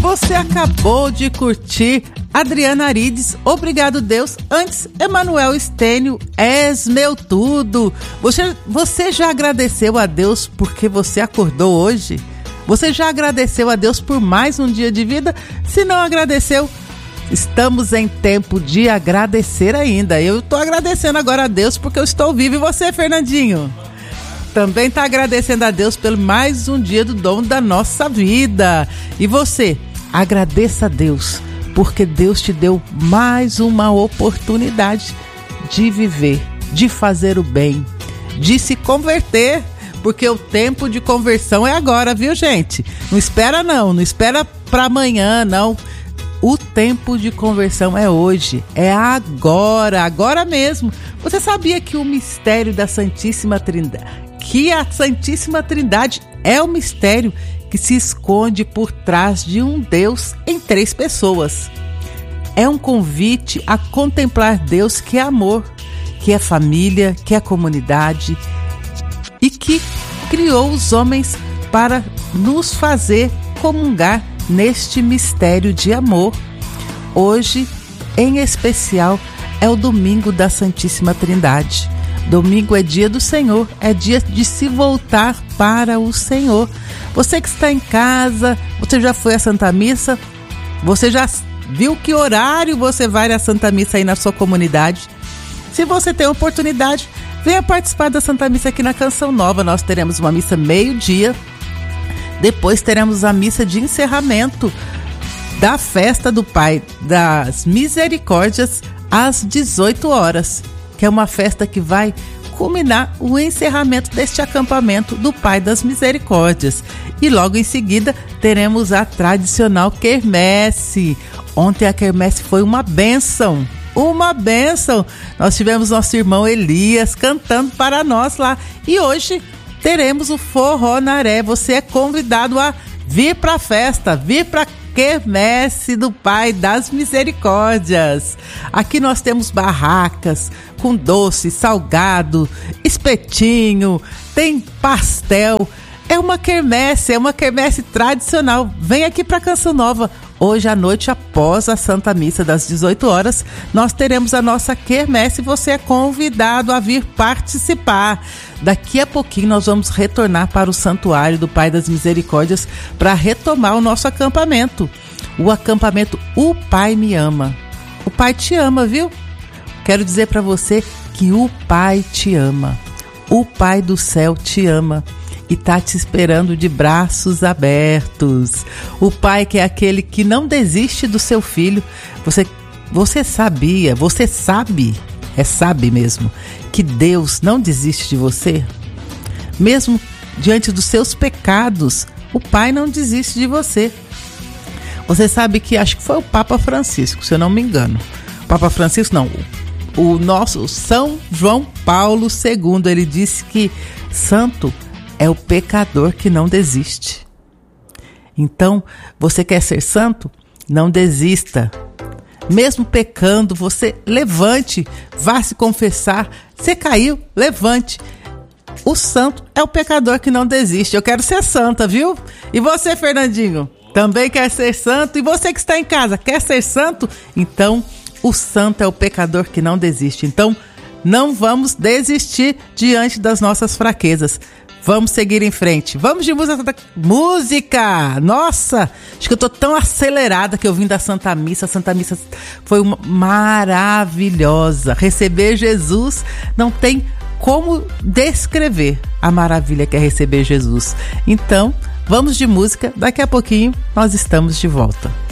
Você acabou de curtir Adriana Arides, Obrigado Deus. Antes, Emanuel Estênio, És Meu Tudo. Você já agradeceu a Deus porque você acordou hoje? Você já agradeceu a Deus por mais um dia de vida? Se não agradeceu, estamos em tempo de agradecer ainda. Eu estou agradecendo agora a Deus porque eu estou vivo. E você, Fernandinho? Também está agradecendo a Deus pelo mais um dia do dom da nossa vida. E você, agradeça a Deus, porque Deus te deu mais uma oportunidade de viver, de fazer o bem, de se converter, porque o tempo de conversão é agora, viu, gente? Não espera para amanhã, não. O tempo de conversão é hoje, é agora mesmo. Você sabia que o mistério da Santíssima Trindade, que a Santíssima Trindade é o mistério que se esconde por trás de um Deus em 3 pessoas? É um convite a contemplar Deus que é amor, que é família, que é comunidade e que criou os homens para nos fazer comungar neste mistério de amor. Hoje, em especial, é o domingo da Santíssima Trindade. Domingo é dia do Senhor, é dia de se voltar para o Senhor. Você que está em casa, você já foi à Santa Missa? Você já viu que horário você vai à Santa Missa aí na sua comunidade? Se você tem oportunidade, venha participar da Santa Missa aqui na Canção Nova. Nós teremos uma missa meio-dia. Depois teremos a missa de encerramento da festa do Pai das Misericórdias às 18 horas, que é uma festa que vai culminar o encerramento deste acampamento do Pai das Misericórdias. E logo em seguida teremos a tradicional quermesse. Ontem a quermesse foi uma bênção. Nós tivemos nosso irmão Elias cantando para nós lá. E hoje teremos o Forró Naré. Você é convidado a vir para a festa, vir para a quermesse do Pai das Misericórdias. Aqui nós temos barracas com doce, salgado, espetinho, tem pastel. É uma quermesse tradicional. Vem aqui para Canção Nova. Hoje à noite, após a Santa Missa das 18 horas, nós teremos a nossa quermesse e você é convidado a vir participar. Daqui a pouquinho nós vamos retornar para o Santuário do Pai das Misericórdias para retomar o nosso acampamento. O acampamento O Pai Me Ama. O Pai te ama, viu? Quero dizer para você que o Pai te ama. O Pai do céu te ama. E está te esperando de braços abertos. O Pai que é aquele que não desiste do seu filho. Você sabe mesmo, que Deus não desiste de você? Mesmo diante dos seus pecados, o Pai não desiste de você. Você sabe que, acho que foi o Papa Francisco, se eu não me engano. O Papa Francisco, não. O nosso São João Paulo II, ele disse que santo é o pecador que não desiste. Então, você quer ser santo? Não desista. Mesmo pecando, você levante, vá se confessar. Você caiu, levante. O santo é o pecador que não desiste. Eu quero ser santa, viu? E você, Fernandinho, também quer ser santo? E você que está em casa, quer ser santo? Então, o santo é o pecador que não desiste. Então, não vamos desistir diante das nossas fraquezas. Vamos seguir em frente. Vamos de música. Nossa, acho que eu tô tão acelerada que eu vim da Santa Missa. A Santa Missa foi maravilhosa. Receber Jesus não tem como descrever a maravilha que é receber Jesus. Então, vamos de música. Daqui a pouquinho nós estamos de volta.